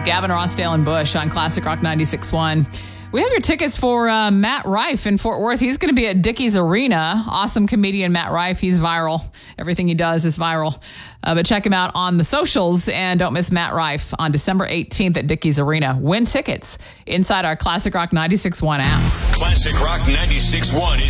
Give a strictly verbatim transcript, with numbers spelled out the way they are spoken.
Gavin Rossdale and Bush on Classic Rock ninety-six point one. We have your tickets for uh, Matt Rife in Fort Worth. He's going to be at Dickies Arena. Awesome comedian Matt Rife. He's viral. Everything he does is viral. Uh, but check him out on the socials, and don't miss Matt Rife on December eighteenth at Dickies Arena. Win tickets inside our Classic Rock ninety-six point one app. Classic Rock ninety-six point one is